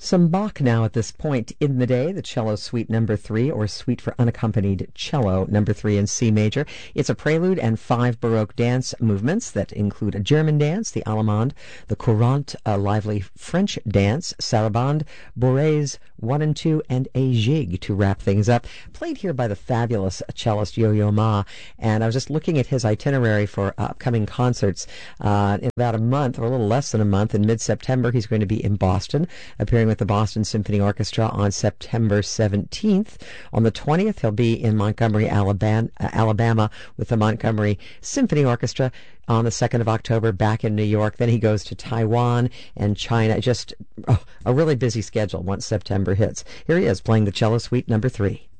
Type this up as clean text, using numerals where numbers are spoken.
Some Bach now at this point in the day, the Cello Suite Number 3, or Suite for Unaccompanied Cello Number 3 in C major. It's a prelude and 5 Baroque dance movements that include a German dance, the Allemande, the Courante, a lively French dance, Sarabande, Bourrées 1 and 2, and a Gigue to wrap things up. Played here by the fabulous cellist Yo-Yo Ma, and I was just looking at his itinerary for upcoming concerts. In about a month, or a little less than a month, in mid-September, he's going to be in Boston, appearing with the Boston Symphony Orchestra on September 17th. On the 20th, he'll be in Montgomery, Alabama with the Montgomery Symphony Orchestra. On the 2nd of October, back in New York. Then he goes to Taiwan and China. Just a really busy schedule once September hits. Here he is playing the Cello Suite Number 3.